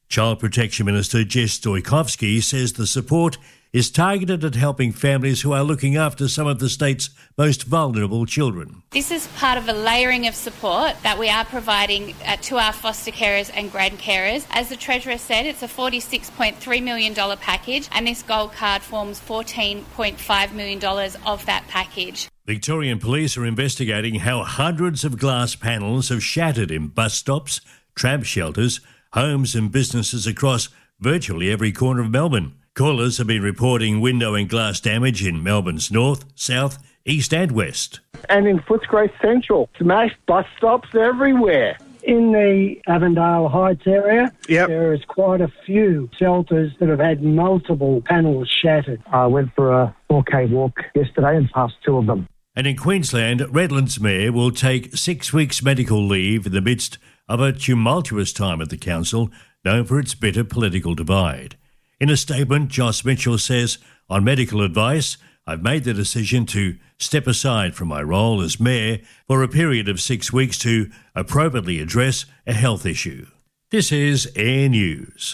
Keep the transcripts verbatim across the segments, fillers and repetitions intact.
Child Protection Minister Jess Stoikovsky says the support is targeted at helping families who are looking after some of the state's most vulnerable children. This is part of a layering of support that we are providing uh, to our foster carers and grandcarers. As the Treasurer said, it's a forty-six point three million dollars package, and this gold card forms fourteen point five million dollars of that package. Victorian police are investigating how hundreds of glass panels have shattered in bus stops, tram shelters, homes and businesses across virtually every corner of Melbourne. Callers have been reporting window and glass damage in Melbourne's north, south, east and west. And in Footscray Central, smashed bus stops everywhere. In the Avondale Heights area, yep. there is quite a few shelters that have had multiple panels shattered. I went for a four K walk yesterday and passed two of them. And in Queensland, Redlands Mayor will take six weeks medical leave in the midst of a tumultuous time at the council, known for its bitter political divide. In a statement, Joss Mitchell says, on medical advice, I've made the decision to step aside from my role as mayor for a period of six weeks to appropriately address a health issue. This is Air News.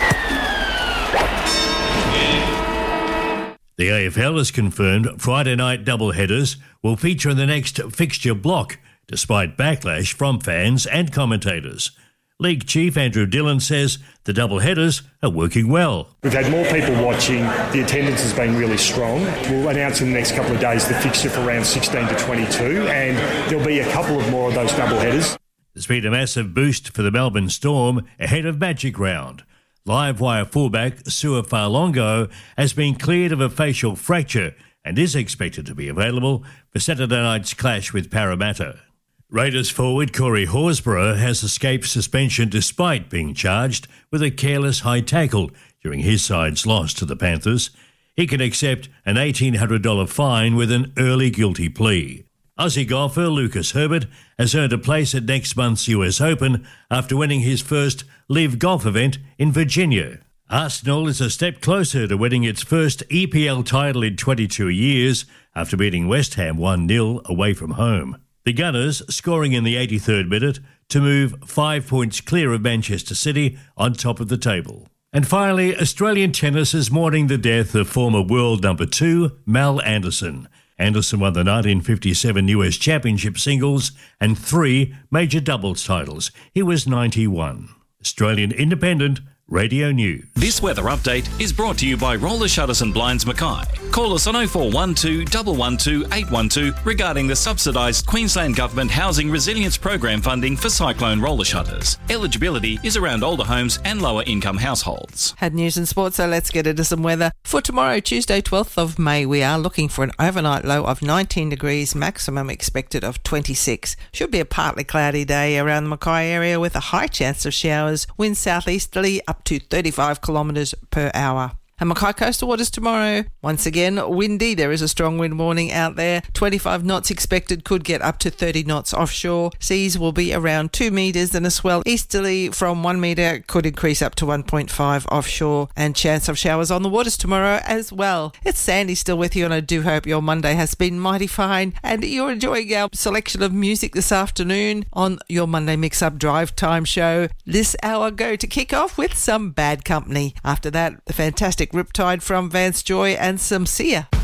The A F L has confirmed Friday night doubleheaders will feature in the next fixture block, despite backlash from fans and commentators. League Chief Andrew Dillon says the doubleheaders are working well. We've had more people watching. The attendance has been really strong. We'll announce in the next couple of days the fixture for round sixteen to twenty-two, and there'll be a couple of more of those doubleheaders. There's been a massive boost for the Melbourne Storm ahead of Magic Round. Livewire fullback Sua Falongo has been cleared of a facial fracture and is expected to be available for Saturday night's clash with Parramatta. Raiders forward Corey Horsburgh has escaped suspension despite being charged with a careless high tackle during his side's loss to the Panthers. He can accept an eighteen hundred dollars fine with an early guilty plea. Aussie golfer Lucas Herbert has earned a place at next month's U S Open after winning his first live golf event in Virginia. Arsenal is a step closer to winning its first E P L title in twenty-two years after beating West Ham one nil away from home. The Gunners scoring in the eighty-third minute to move five points clear of Manchester City on top of the table. And finally, Australian tennis is mourning the death of former world number two, Mal Anderson. Anderson won the nineteen fifty-seven U S Championship singles and three major doubles titles. He was ninety-one. Australian Independent Radio News. This weather update is brought to you by Roller Shutters and Blinds Mackay. Call us on oh four one two, one one two, eight one two regarding the subsidised Queensland Government Housing Resilience Program funding for cyclone roller shutters. Eligibility is around older homes and lower income households. Had news and sports, so let's get into some weather. For tomorrow, Tuesday, twelfth of May, we are looking for an overnight low of nineteen degrees, maximum expected of twenty-six. Should be a partly cloudy day around the Mackay area with a high chance of showers. Wind southeasterly up to thirty-five kilometres per hour. And Mackay coastal waters tomorrow, once again, windy. There is a strong wind warning out there. twenty-five knots expected, could get up to thirty knots offshore. Seas will be around two metres and a swell easterly from one metre could increase up to one point five offshore. And chance of showers on the waters tomorrow as well. It's Sandy still with you, and I do hope your Monday has been mighty fine and you're enjoying our selection of music this afternoon on your Monday Mix-Up Drive Time show. This hour go to kick off with some Bad Company. After that, the fantastic Riptide from Vance Joy and some Sia.